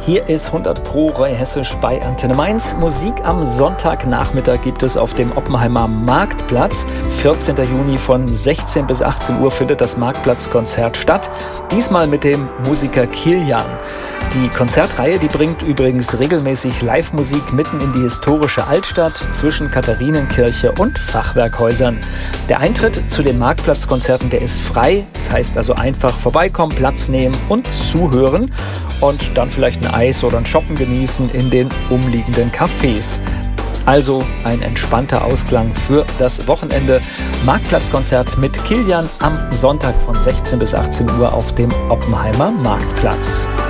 Hier ist 100 Pro Roy Hessisch bei Antenne Mainz. Musik am Sonntagnachmittag gibt es auf dem Oppenheimer Marktplatz. 14. Juni von 16 bis 18 Uhr findet das Marktplatzkonzert statt. Diesmal mit dem Musiker Kilian. Die Konzertreihe, die bringt übrigens regelmäßig Live-Musik mitten in die historische Altstadt zwischen Katharinenkirche und Fachwerkhäusern. Der Eintritt zu den Marktplatzkonzerten, der ist frei. Das heißt also einfach vorbeikommen, Platz nehmen und zuhören und dann vielleicht ein Eis oder ein Shoppen genießen in den umliegenden Cafés. Also ein entspannter Ausklang für das Wochenende. Marktplatzkonzert mit Kilian am Sonntag von 16 bis 18 Uhr auf dem Oppenheimer Marktplatz.